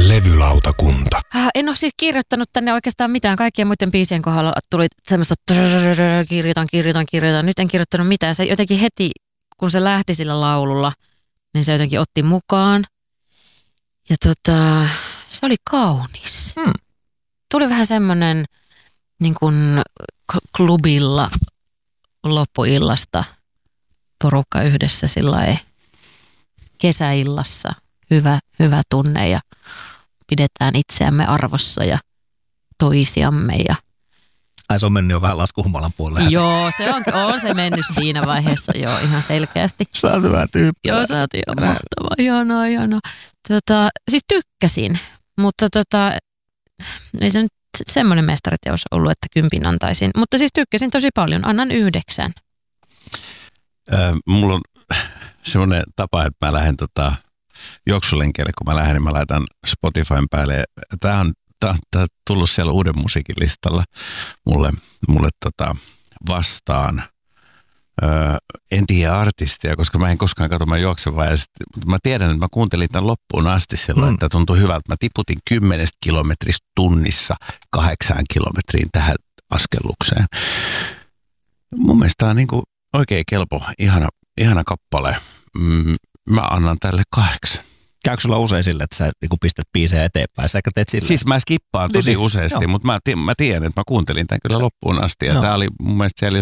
Levylautakunta. En ole siis kirjoittanut tänne oikeastaan mitään. Kaikkien muiden biisien kohdalla tuli semmoista kirjoitan. Nyt en kirjoittanut mitään. Se jotenkin heti, kun se lähti sillä laululla, niin se jotenkin otti mukaan. Ja se oli kaunis. Tuli vähän semmoinen niin kuin klubilla loppuillasta porukka yhdessä sillai kesäillassa. Hyvä tunne ja pidetään itseämme arvossa ja toisiamme. Ja... Ai se on mennyt jo vähän laskuhumalan puolelle. Joo, on se mennyt siinä vaiheessa jo ihan selkeästi. Sä oot hyvä tyyppi. Joo, sä oot ihan mahtava. Ihanaa. Siis tykkäsin, mutta ei se nyt semmoinen mestariteos ollut, että 10 antaisin. Mutta siis tykkäsin tosi paljon. Annan 9. Mulla on semmoinen tapa, että mä lähden juoksulenkeille, kun mä lähden, niin mä laitan Spotifyn päälle. Tää on tullut siellä uuden musiikin listalla mulle vastaan. En tiedä artistia, koska mä en koskaan katso, mä juoksen vaan. Mä tiedän, että mä kuuntelin tämän loppuun asti silloin, että tuntui hyvältä. Mä tiputin 10 kilometristä tunnissa 8 kilometriin tähän askellukseen. Mun mielestä tää on niinku oikein kelpo, ihana kappale. Mä annan tälle 8. Käykö sulla usein sille, että sä niinku pistät biisejä eteenpäin? Sä teet silleen? Siis mä skippaan tosi useasti, mutta mä tiedän, että mä kuuntelin tämän kyllä loppuun asti. Ja tää oli mun mielestä siellä